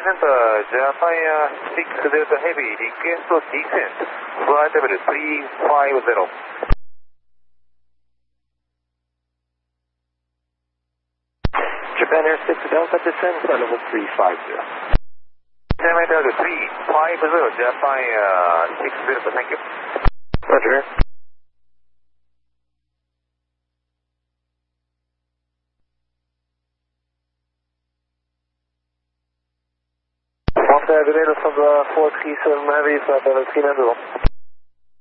Japan 6 Delta Heavy, request descent, flight level 350. Japan Air 6 Delta descend, flight level 350. Japan Air 350, Japan 6 Delta, thank you. Roger. Good day, from the 437 Heavy, flight level 390.